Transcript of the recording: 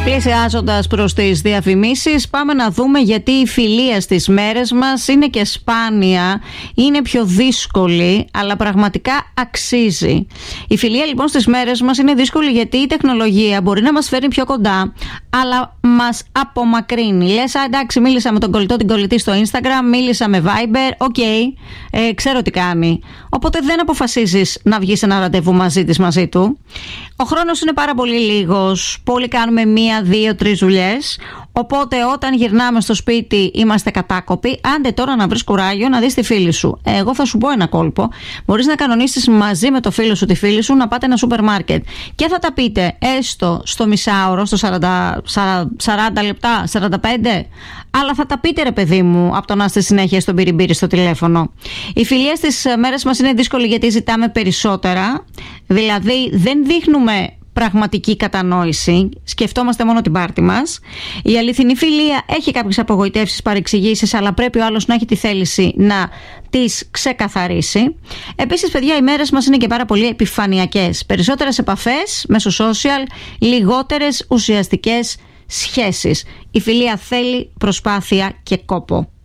Πλησιάζοντας προς τις διαφημίσεις, πάμε να δούμε γιατί η φιλία στις μέρες μας είναι και σπάνια, είναι πιο δύσκολη, αλλά πραγματικά αξίζει. Η φιλία λοιπόν στις μέρες μας είναι δύσκολη γιατί η τεχνολογία μπορεί να μας φέρει πιο κοντά, αλλά μας απομακρύνει. Λες, εντάξει, μίλησα με τον κολλητό, την κολλητή στο Instagram, μίλησα με Viber, ξέρω τι κάνει. Οπότε δεν αποφασίζεις να βγεις ένα ραντεβού μαζί του. Ο χρόνος είναι πάρα πολύ λίγος, πολλοί κάνουμε 1, 2, 3 δουλειές. Οπότε όταν γυρνάμε στο σπίτι είμαστε κατάκοποι. Άντε τώρα να βρεις κουράγιο να δεις τη φίλη σου. Εγώ θα σου πω ένα κόλπο. Μπορείς να κανονίσεις μαζί με το φίλο σου, τη φίλη σου, να πάτε ένα σούπερ μάρκετ. Και θα τα πείτε έστω στο μισάωρο, στο 40 λεπτά, 45. Αλλά θα τα πείτε ρε παιδί μου, από το να είστε συνέχεια στον πυριμπύρι στο τηλέφωνο. Η φιλία στις μέρες μας είναι δύσκολη γιατί ζητάμε περισσότερα. Δηλαδή δεν δείχνουμε πραγματική κατανόηση, σκεφτόμαστε μόνο την πάρτη μας. Η αληθινή φιλία έχει κάποιες απογοητεύσεις, παρεξηγήσεις, αλλά πρέπει ο άλλος να έχει τη θέληση να τις ξεκαθαρίσει. Επίσης, παιδιά, οι μέρες μας είναι και πάρα πολύ επιφανειακές. Περισσότερες επαφές μέσω social, λιγότερες ουσιαστικές σχέσεις. Η φιλία θέλει προσπάθεια και κόπο.